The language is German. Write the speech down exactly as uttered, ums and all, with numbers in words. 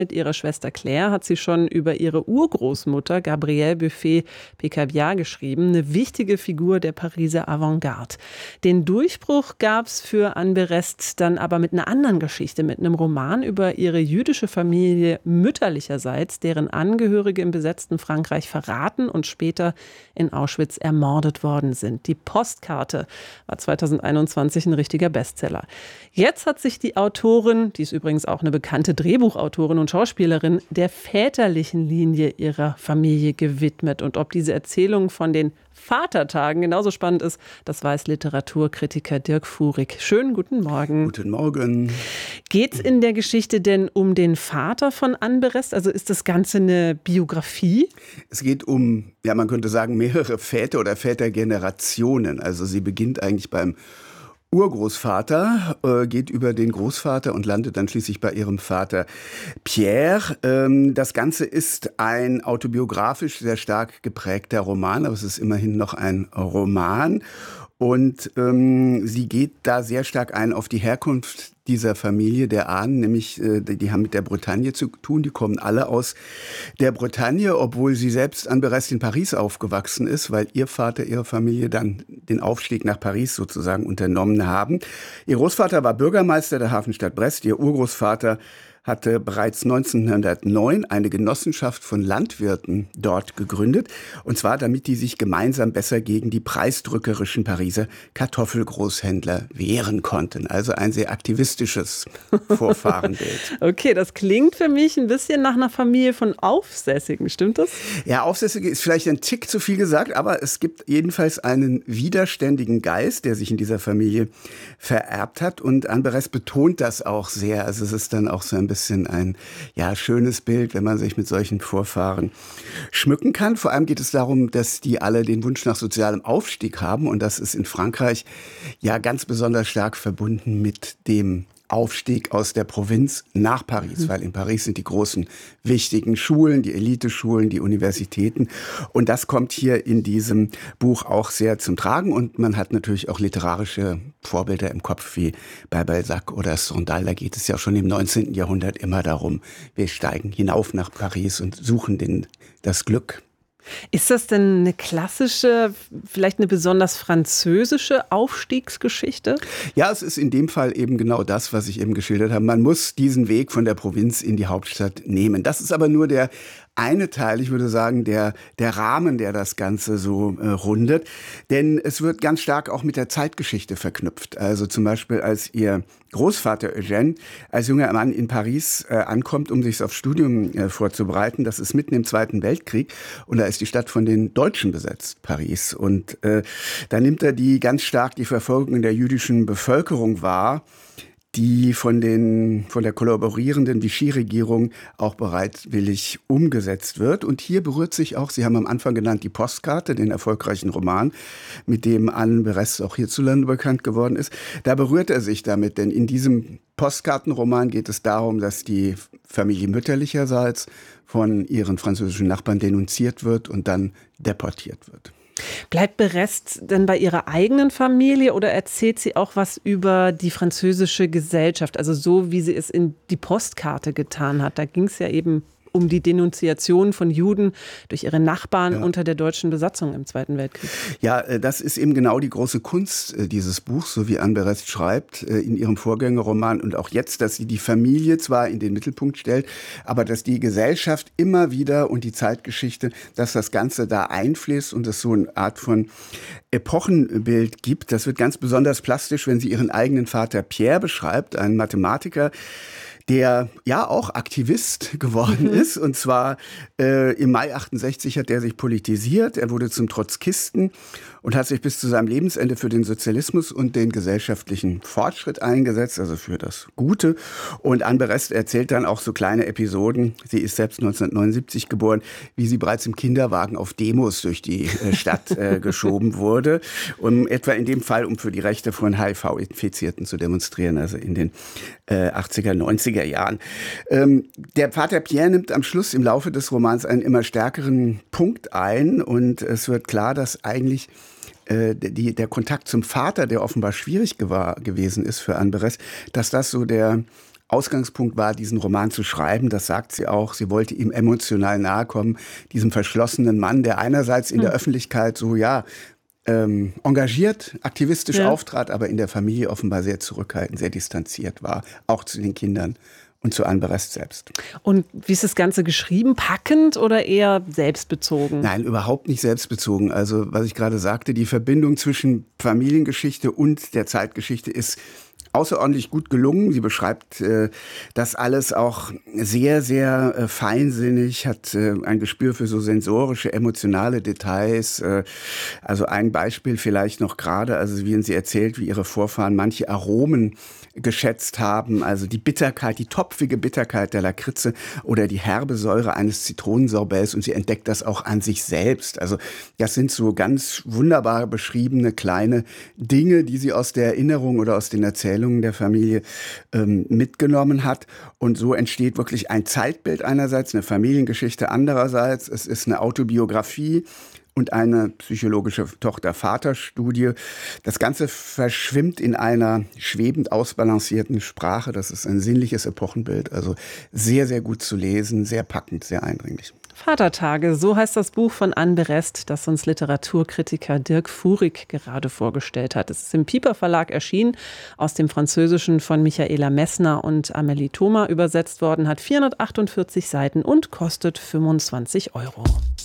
Mit ihrer Schwester Claire hat sie schon über ihre Urgroßmutter Gabrielle Buffet-Picabia geschrieben, eine wichtige Figur der Pariser Avantgarde. Den Durchbruch gab es für Anne Berest dann aber mit einer anderen Geschichte, mit einem Roman über ihre jüdische Familie mütterlicherseits, deren Angehörige im besetzten Frankreich verraten und später in Auschwitz ermordet worden sind. Die Postkarte war zweitausendeinundzwanzig ein richtiger Bestseller. Jetzt hat sich die Autorin, die ist übrigens auch eine bekannte Drehbuchautorin und Schauspielerin, der väterlichen Linie ihrer Familie gewidmet. Und ob diese Erzählung von den Vatertagen genauso spannend ist, das weiß Literaturkritiker Dirk Fuhrig. Schönen guten Morgen. Guten Morgen. Geht es in der Geschichte denn um den Vater von Anne Berest? Also ist das Ganze eine Biografie? Es geht um, ja, man könnte sagen, mehrere Väter oder Vätergenerationen. Also sie beginnt eigentlich beim Urgroßvater, äh, geht über den Großvater und landet dann schließlich bei ihrem Vater Pierre. Ähm, das Ganze ist ein autobiografisch sehr stark geprägter Roman, aber es ist immerhin noch ein Roman. Und ähm, sie geht da sehr stark ein auf die Herkunft dieser Familie der Ahnen, nämlich äh, die haben mit der Bretagne zu tun, die kommen alle aus der Bretagne, obwohl sie selbst Anne Berest in Paris aufgewachsen ist, weil ihr Vater, ihre Familie dann den Aufstieg nach Paris sozusagen unternommen haben. Ihr Großvater war Bürgermeister der Hafenstadt Brest, ihr Urgroßvater hatte bereits neunzehnhundertneun eine Genossenschaft von Landwirten dort gegründet. Und zwar, damit die sich gemeinsam besser gegen die preisdrückerischen Pariser Kartoffelgroßhändler wehren konnten. Also ein sehr aktivistisches Vorfahrenbild. Okay, das klingt für mich ein bisschen nach einer Familie von Aufsässigen, stimmt das? Ja, Aufsässige ist vielleicht ein Tick zu viel gesagt, aber es gibt jedenfalls einen widerständigen Geist, der sich in dieser Familie vererbt hat. Und Anne Berest betont das auch sehr. Also es ist dann auch so ein bisschen ein ja, schönes Bild, wenn man sich mit solchen Vorfahren schmücken kann. Vor allem geht es darum, dass die alle den Wunsch nach sozialem Aufstieg haben. Und das ist in Frankreich ja ganz besonders stark verbunden mit dem Aufstieg aus der Provinz nach Paris, mhm. weil in Paris sind die großen, wichtigen Schulen, die Eliteschulen, die Universitäten. Und das kommt hier in diesem Buch auch sehr zum Tragen. Und man hat natürlich auch literarische Vorbilder im Kopf, wie bei Balzac oder Stendhal. Da geht es ja schon im neunzehnten Jahrhundert immer darum, wir steigen hinauf nach Paris und suchen den, das Glück. Ist das denn eine klassische, vielleicht eine besonders französische Aufstiegsgeschichte? Ja, es ist in dem Fall eben genau das, was ich eben geschildert habe. Man muss diesen Weg von der Provinz in die Hauptstadt nehmen. Das ist aber nur der eine Teil, ich würde sagen, der, der Rahmen, der das Ganze so äh, rundet. Denn es wird ganz stark auch mit der Zeitgeschichte verknüpft. Also zum Beispiel, als ihr Großvater Eugène als junger Mann in Paris äh, ankommt, um sich aufs Studium äh, vorzubereiten. Das ist mitten im Zweiten Weltkrieg. Und da ist die Stadt von den Deutschen besetzt, Paris. Und äh, da nimmt er die ganz stark die Verfolgung der jüdischen Bevölkerung wahr, die von den von der kollaborierenden Vichy-Regierung auch bereitwillig umgesetzt wird. Und hier berührt sich auch, Sie haben am Anfang genannt, die Postkarte, den erfolgreichen Roman, mit dem Anne Berest auch hierzulande bekannt geworden ist. Da berührt er sich damit, denn in diesem Postkartenroman geht es darum, dass die Familie mütterlicherseits von ihren französischen Nachbarn denunziert wird und dann deportiert wird. Bleibt Berest denn bei ihrer eigenen Familie oder erzählt sie auch was über die französische Gesellschaft? Also so, wie sie es in die Postkarte getan hat. Da ging es ja eben um die Denunziation von Juden durch ihre Nachbarn ja. unter der deutschen Besatzung im Zweiten Weltkrieg. Ja, das ist eben genau die große Kunst dieses Buchs, so wie Anne Berest schreibt in ihrem Vorgängerroman und auch jetzt, dass sie die Familie zwar in den Mittelpunkt stellt, aber dass die Gesellschaft immer wieder und die Zeitgeschichte, dass das Ganze da einfließt und es so eine Art von Epochenbild gibt. Das wird ganz besonders plastisch, wenn sie ihren eigenen Vater Pierre beschreibt, einen Mathematiker, der ja auch Aktivist geworden mhm. ist. Und zwar äh, im Mai achtundsechzig hat er sich politisiert. Er wurde zum Trotzkisten und hat sich bis zu seinem Lebensende für den Sozialismus und den gesellschaftlichen Fortschritt eingesetzt, also für das Gute. Und Anne Berest erzählt dann auch so kleine Episoden. Sie ist selbst neunzehnhundertneunundsiebzig geboren, wie sie bereits im Kinderwagen auf Demos durch die äh, Stadt äh, geschoben wurde. Um etwa in dem Fall, um für die Rechte von H I V-Infizierten zu demonstrieren, also in den äh, achtziger, neunziger Jahren. Ähm, der Vater Pierre nimmt am Schluss im Laufe des Romans einen immer stärkeren Punkt ein und es wird klar, dass eigentlich äh, die, der Kontakt zum Vater, der offenbar schwierig gewahr, gewesen ist für Anne Berest, dass das so der Ausgangspunkt war, diesen Roman zu schreiben. Das sagt sie auch. Sie wollte ihm emotional nahe kommen, diesem verschlossenen Mann, der einerseits in hm. der Öffentlichkeit so, ja, ähm, engagiert, aktivistisch ja. auftrat, aber in der Familie offenbar sehr zurückhaltend, sehr distanziert war, auch zu den Kindern und zu Anne Berest selbst. Und wie ist das Ganze geschrieben? Packend oder eher selbstbezogen? Nein, überhaupt nicht selbstbezogen. Also was ich gerade sagte, die Verbindung zwischen Familiengeschichte und der Zeitgeschichte ist außerordentlich gut gelungen. Sie beschreibt äh, das alles auch sehr, sehr äh, feinsinnig, hat äh, ein Gespür für so sensorische, emotionale Details. Äh, also ein Beispiel vielleicht noch gerade, also wie sie erzählt, wie ihre Vorfahren manche Aromen geschätzt haben, also die Bitterkeit, die topfige Bitterkeit der Lakritze oder die herbe Säure eines Zitronensorbets, und sie entdeckt das auch an sich selbst. Also das sind so ganz wunderbar beschriebene kleine Dinge, die sie aus der Erinnerung oder aus den Erzählungen der Familie ähm, mitgenommen hat, und so entsteht wirklich ein Zeitbild einerseits, eine Familiengeschichte andererseits, es ist eine Autobiografie und eine psychologische Tochter-Vater-Studie. Das Ganze verschwimmt in einer schwebend ausbalancierten Sprache. Das ist ein sinnliches Epochenbild. Also sehr, sehr gut zu lesen, sehr packend, sehr eindringlich. Vatertage, so heißt das Buch von Anne Berest, das uns Literaturkritiker Dirk Fuhrig gerade vorgestellt hat. Es ist im Piper Verlag erschienen, aus dem Französischen von Michaela Messner und Amélie Thoma übersetzt worden, hat vierhundertachtundvierzig Seiten und kostet fünfundzwanzig Euro.